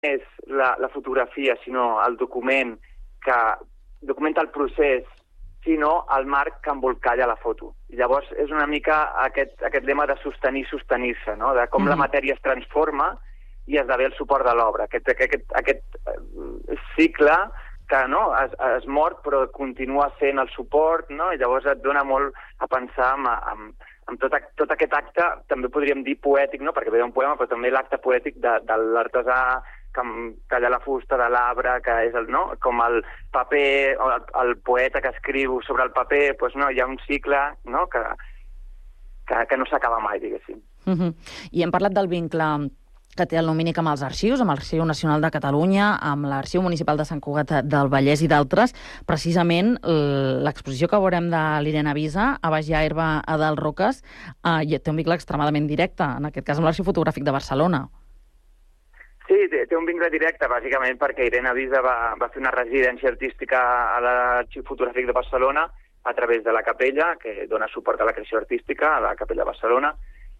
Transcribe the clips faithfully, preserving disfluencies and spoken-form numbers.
és la, la fotografia, sinó el document que documenta el procés, sinó el marc que embolcalla la foto. I llavors és una mica aquest, aquest lema de sostenir, sostenir-se, no? De com mm-hmm. la matèria es transforma i esdevé el suport de l'obra. Aquest, aquest, aquest cicle que no, es, es mor però continua sent el suport, no? I llavors et dona molt a pensar en, en, en tot, tot aquest acte, també podríem dir poètic, no? Perquè ve d'un poema, però també l'acte poètic de, de l'artesà que talla la fusta de l'arbre, que és el, no? Com el paper, el, el poeta que escriu sobre el paper, doncs no, hi ha un cicle, no? que, que, que no s'acaba mai, diguéssim. Uh-huh. I hem parlat del vincle que té el Lumínic amb els arxius, amb l'Arxiu Nacional de Catalunya, amb l'Arxiu Municipal de Sant Cugat del Vallès i d'altres. Precisament l'exposició que veurem de l'Irene Visa, a Baix Llairba, a Dalt Roques, eh, té un vincle extremadament directe, en aquest cas amb l'Arxiu Fotogràfic de Barcelona. Sí, té un vincle directe, bàsicament, perquè Irene Visa va, va fer una residència artística a l'Arxiu Fotogràfic de Barcelona a través de la Capella, que dona suport a la creació artística, a la Capella de Barcelona,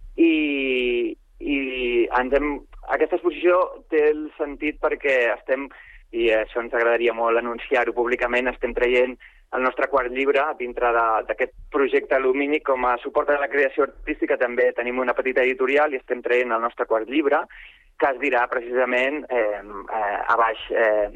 i, i ens hem, aquesta exposició té el sentit perquè estem, i això ens agradaria molt anunciar-ho públicament, estem traient el nostre quart llibre dintre d'aquest projecte Lumínic com a suport a la creació artística. També tenim una petita editorial i estem traient el nostre quart llibre, que es dirà precisament eh, eh, a baix eh,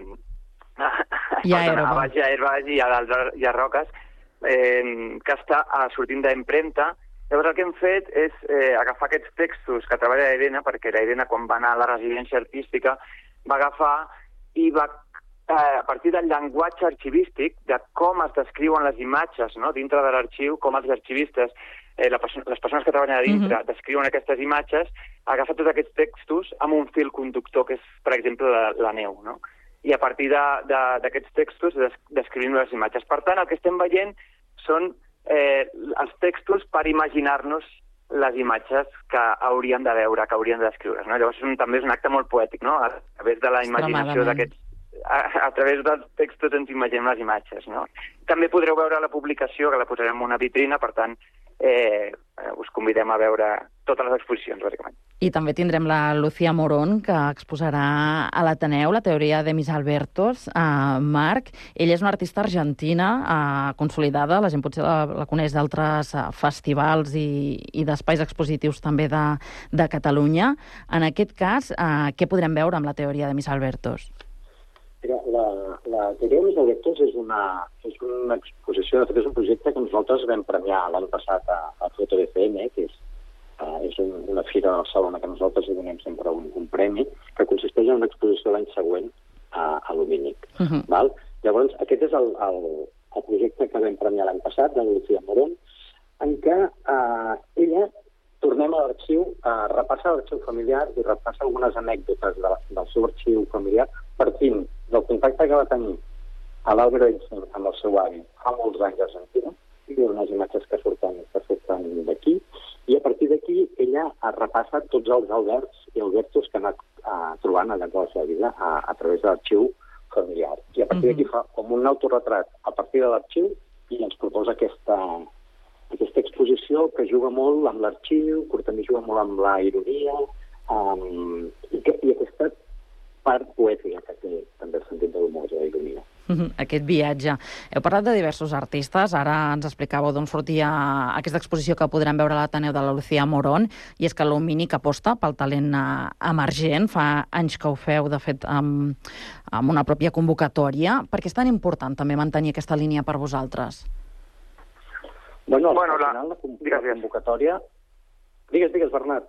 ja perdona, a baix Llairba i a dalt hi ha Roques, eh, que està eh, sortint d'impremta. Llavors el que hem fet és eh, agafar aquests textos que treballa la Irene, perquè la Irene quan va anar a la residència artística va agafar i va, eh, a partir del llenguatge arxivístic, de com es descriuen les imatges, no? Dintre de l'arxiu, com els arxivistes, eh, la, les persones que treballen a dintre, mm-hmm. descriuen aquestes imatges, agafa tots aquests textos amb un fil conductor, que és, per exemple, la, la neu, no? I a partir d'aquests textos des, descrivim les imatges. Per tant, el que estem veient són eh, els textos per imaginar-nos les imatges que hauríem de veure, que hauríem de descriure, no? Llavors un, també és un acte molt poètic, no? A través de la imaginació d'aquests... A, a través dels textos ens imaginem les imatges, no? També podreu veure la publicació, que la posarem en una vitrina, per tant, eh, us convidem a veure totes les exposicions, bàsicament. I també tindrem la Lucía Morón, que exposarà a l'Ateneu la teoria de mis Albertos. Uh, Marc, ella és una artista argentina uh, consolidada, la gent potser la, la coneix d'altres uh, festivals i, i d'espais expositius també de, de Catalunya. En aquest cas, uh, què podrem veure amb la teoria de mis Albertos? Mira, la, la teoria de mis Albertos és una, és una exposició, de fet és un projecte que nosaltres vam premiar l'any passat a, a Foto B C M, que és Uh, és un, una fira a Barcelona que nosaltres hi donem sempre un, un premi, que consisteix en una exposició l'any següent a, a Lumínic. Uh-huh. Val? Llavors, aquest és el, el, el projecte que vam premiar l'any passat, de Lucía Morón, en què uh, ella, tornem a l'arxiu, uh, repassa l'arxiu familiar i repassa algunes anècdotes de, del seu arxiu familiar, partint del contacte que va tenir a l'Albert Einstein amb el seu avi fa molts anys a Argentina, i unes imatges que surten, que surten d'aquí, i a partir d'aquí ella repassa tots els Alberts i Albertos que ha anat uh, trobant al llarg de la seva vida a, a través de l'arxiu familiar. I a partir d'aquí fa com un autoretrat a partir de l'arxiu i ens proposa aquesta, aquesta exposició que juga molt amb l'arxiu, que també juga molt amb la ironia, um, i, que, i aquesta part poètica que té també el sentit de l'humor i la ironia. Aquest viatge. Heu parlat de diversos artistes, ara ens explicàveu d'on sortia aquesta exposició que podrem veure a l'Ateneu de la Lucía Morón, i és que l'Lumínic aposta pel talent emergent, fa anys que ho feu, de fet, amb, amb una pròpia convocatòria. Per què és tan important també mantenir aquesta línia per vosaltres? Bueno, bueno la, final, la, la convocatòria... Digues, digues, Bernat.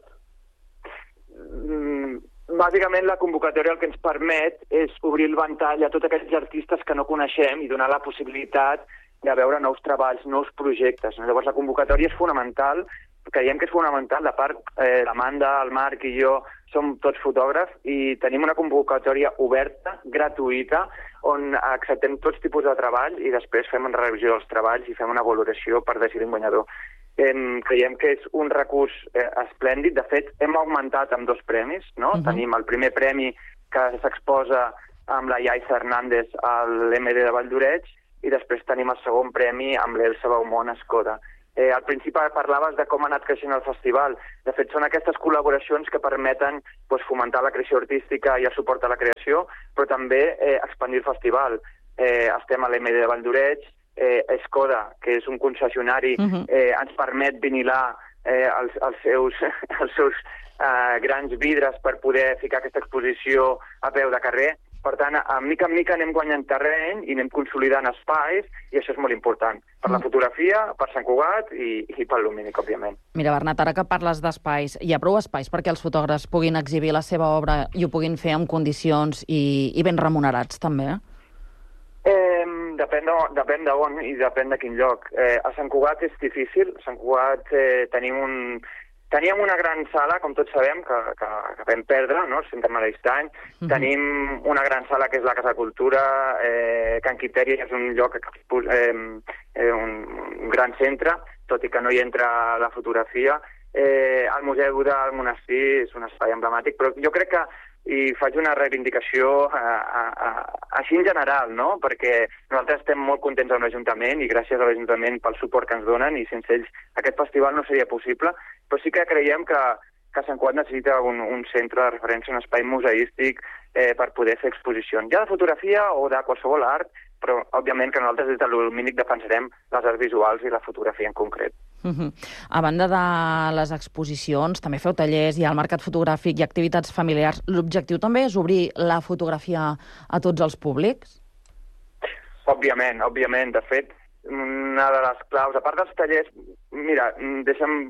Mm... Bàsicament, la convocatòria el que ens permet és obrir el ventall a tots aquells artistes que no coneixem i donar la possibilitat de veure nous treballs, nous projectes. Llavors, la convocatòria és fonamental, creiem que és fonamental. La part, eh, l'Amanda, el Marc i jo som tots fotògrafs i tenim una convocatòria oberta, gratuïta, on acceptem tots tipus de treball i després fem una revisió dels treballs i fem una valoració per decidir un guanyador. Eh, creiem que és un recurs eh, esplèndid. De fet, hem augmentat amb dos premis, no? Uh-huh. Tenim el primer premi que s'exposa amb la Yaiza Hernández a l'M D de Valldoreix i després tenim el segon premi amb l'Elsa Baumont a Escoda. Eh, al principi parlaves de com ha anat creixent el festival. De fet, són aquestes col·laboracions que permeten pues, fomentar la creació artística i el suport a la creació, però també eh, expandir el festival. Eh, estem a l'M D de Valldoreix, eh, Skoda, que és un concessionari, uh-huh. eh, ens permet vinilar eh, els, els seus, els seus eh, grans vidres per poder ficar aquesta exposició a peu de carrer. Per tant, a mica en mica anem guanyant terreny i anem consolidant espais, i això és molt important. Per la fotografia, per Sant Cugat i, i per Lumínic, òbviament. Mira, Bernat, ara que parles d'espais, hi ha prou espais perquè els fotògrafs puguin exhibir la seva obra i ho puguin fer amb condicions i, i ben remunerats, també? Eh, depèn de, depèn d'on i depèn de quin lloc. Eh, a Sant Cugat és difícil. A Sant Cugat eh, tenim un... Teníem una gran sala, com tots sabem, que, que, que vam perdre, no?, el Centre Maristany. Mm-hmm. Tenim una gran sala que és la Casa Cultura, eh, Can Quiteri és un lloc, eh, eh, un, un gran centre, tot i que no hi entra la fotografia. Eh, el Museu del Monestir és un espai emblemàtic, però jo crec que i faig una reivindicació a, a, a, així en general, no?, perquè nosaltres estem molt contents amb l'Ajuntament i gràcies a l'Ajuntament pel suport que ens donen, i sense ells aquest festival no seria possible, però sí que creiem que, que Sant Cugat necessita un, un centre de referència, un espai museístic eh, per poder fer exposicions, ja de fotografia o de qualsevol art, però òbviament que nosaltres des de l'Ulmínic defensarem les arts visuals i la fotografia en concret. Uh-huh. A banda de les exposicions, també feu tallers, hi ha el mercat fotogràfic i activitats familiars. L'objectiu també és obrir la fotografia a tots els públics? Òbviament, òbviament. De fet, una de les claus, a part dels tallers, mira, deixa'm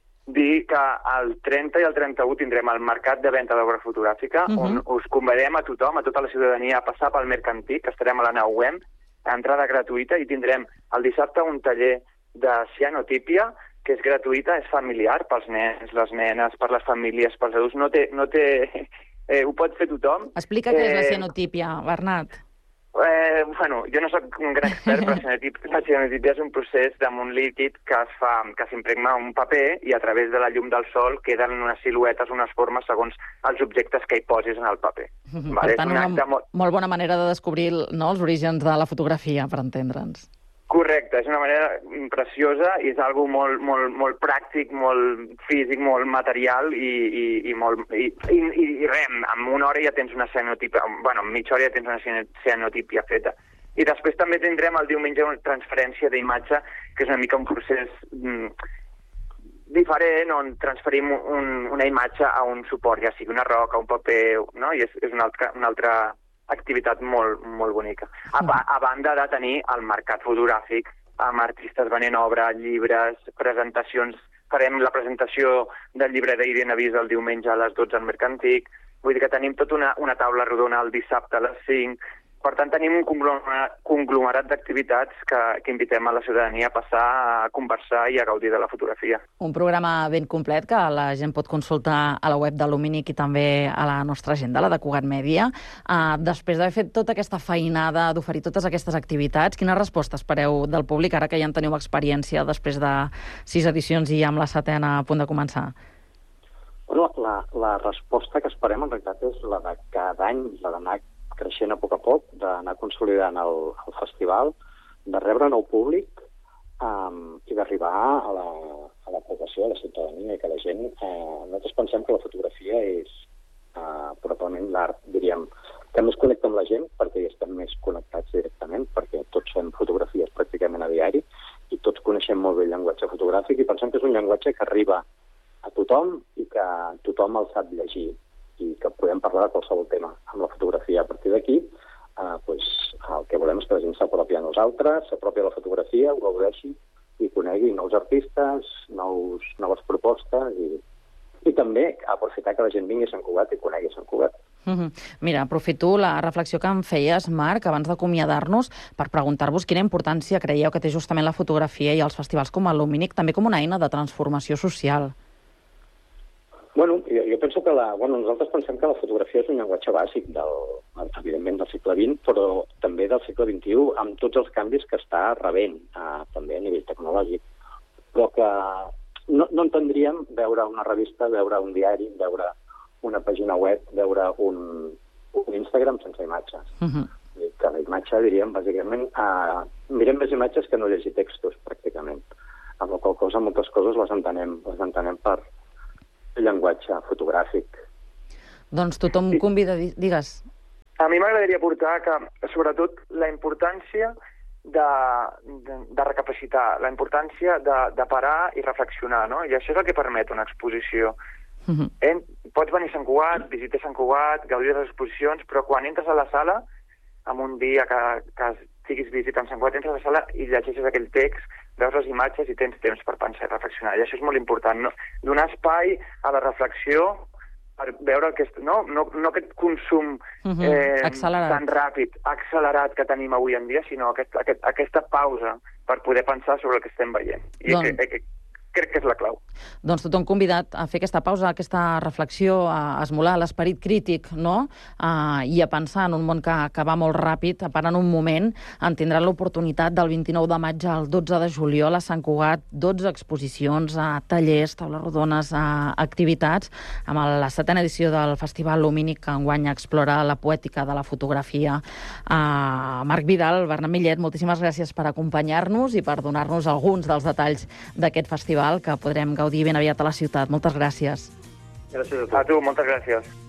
dir que el trenta i el trenta-u tindrem el mercat de venda d'obra fotogràfica, uh-huh. on us convidem a tothom, a tota la ciutadania, a passar pel Mercantic, que estarem a la nau U E M, a entrada gratuïta, i tindrem el dissabte un taller de cianotípia, que és gratuïta, és familiar pels nens, les nenes, per les famílies, pels adults. No té... No té eh, ho pot fer tothom. Explica què eh, és la cianotípia, Bernat. Eh, bueno, jo no soc un gran expert, però la cianotípia és un procés damunt líquid que es fa, que s'impregna un paper i a través de la llum del sol queden unes siluetes, unes formes segons els objectes que hi posis en el paper. Mm-hmm. Vale? Per tant, una, una molt... molt bona manera de descobrir, no, els orígens de la fotografia, per entendre'ns. Correcte, és una manera preciosa i és algo molt, molt, molt pràctic, molt físic, molt material i, i, i, molt, i, i, i res, en una hora ja tens una cianotípia, bueno, en mitja hora ja tens una cianotípia feta. I després també tindrem el diumenge una transferència d'imatge, que és una mica un procés mm, diferent, on transferim un, una imatge a un suport, ja sigui una roca, un paper, no? I és, és una altra... Una altra activitat molt, molt bonica. A, a banda de tenir el mercat fotogràfic amb artistes venent obra, llibres, presentacions. Farem la presentació del llibre d'Irene Avís el diumenge a les dotze al Mercantic. Vull dir que tenim tota una, una taula rodona el dissabte a les cinc. Per tant, tenim un conglomerat, conglomerat d'activitats que, que invitem a la ciutadania a passar a conversar i a gaudir de la fotografia. Un programa ben complet que la gent pot consultar a la web de Lumínic i també a la nostra agenda, la de Cugat Mèdia. Uh, després d'haver fet tota aquesta feinada d'oferir totes aquestes activitats, quina resposta espereu del públic, ara que ja en teniu experiència després de sis edicions i amb la setena a punt de començar? Bueno, la, la resposta que esperem en realitat és la de cada any, la d'anar creixent a poc a poc, d'anar consolidant el, el festival, de rebre nou públic um, i d'arribar a la, a la població, a la ciutadania, i que la gent... Eh, nosaltres pensem que la fotografia és eh, probablement l'art, diríem, que més connecta amb la gent, perquè hi estem més connectats directament, perquè tots fem fotografies pràcticament a diari i tots coneixem molt bé el llenguatge fotogràfic i pensem que és un llenguatge que arriba a tothom i que tothom el sap llegir i que podem parlar de qualsevol tema amb la fotografia. A partir d'aquí, eh, pues, el que volem és que la gent s'apropi a nosaltres, s'apropi a la fotografia, ho gaudeixi i conegui nous artistes, nous, noves propostes i, i també aprofitar que la gent vingui a Sant Cugat i conegui Sant Cugat. Mm-hmm. Mira, aprofito la reflexió que em feies, Marc, abans d'acomiadar-nos, per preguntar-vos quina importància creieu que té justament la fotografia i els festivals com el Lumínic, també com una eina de transformació social. Bueno, jo, jo penso que la... Bueno, nosaltres pensem que la fotografia és un llenguatge bàsic, del, evidentment, del segle vint, però també del segle vint-i-u, amb tots els canvis que està rebent, eh, també a nivell tecnològic. Però que no, no entendríem veure una revista, veure un diari, veure una pàgina web, veure un, un Instagram sense imatges. Uh-huh. Que la imatge, diríem, bàsicament, eh, mirem més imatges que no llegir textos, pràcticament. amb la qual cosa moltes coses les entenem, les entenem per llenguatge fotogràfic. Doncs tothom Sí. convida... Digues. A mi m'agradaria aportar que, sobretot, la importància de, de, de recapacitar, la importància de, de parar i reflexionar, no? I això és el que permet una exposició. Uh-huh. Eh, pots venir a Sant Cugat, visitar Sant Cugat, gaudir de les exposicions, però quan entres a la sala, en un dia que, que estiguis visitant Sant Cugat, entres a la sala i llegeixes aquell text, veus les imatges i tens temps per pensar i reflexionar. I això és molt important, no? Donar espai a la reflexió per veure el que... És, no, no, no aquest consum uh-huh. eh, accelerat. tan ràpid, accelerat que tenim avui en dia, sinó aquest, aquest, aquesta pausa per poder pensar sobre el que estem veient. I doncs... que, que, crec que és la clau. Doncs tothom convidat a fer aquesta pausa, aquesta reflexió, a esmolar l'esperit crític, no? Uh, I a pensar en un món que, que va molt ràpid, a parar en un moment, en tindran l'oportunitat del vint-i-nou de maig al dotze de juliol a Sant Cugat, dotze exposicions, a tallers, taules rodones, a activitats, amb la setena edició del Festival Lumínic, que enguany explora la poètica de la fotografia. Uh, Marc Vidal, Bernat Millet, moltíssimes gràcies per acompanyar-nos i per donar-nos alguns dels detalls d'aquest festival que podrem gaudir ben aviat a la ciutat. Moltes gràcies. Gràcies a tu. A tu, moltes gràcies.